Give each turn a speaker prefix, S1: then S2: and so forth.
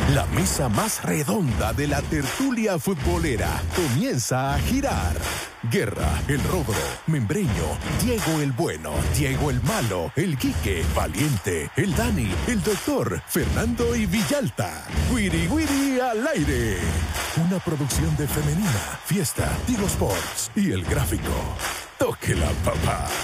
S1: La mesa más redonda de la tertulia futbolera comienza a girar. Guerra, el Rogro, Membreño, Diego el Bueno, Diego el Malo, el Quique, Valiente, el Dani, el Doctor, Fernando y Villalta. Wiri Wiri al aire. Una producción de Femenina, Fiesta, Tigo Sports y El Gráfico. Toque la papá.